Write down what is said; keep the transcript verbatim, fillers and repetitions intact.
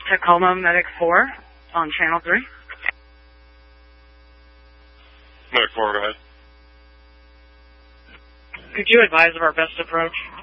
Tacoma Medic four on Channel three. Medic four, go ahead. Could you advise of our best approach?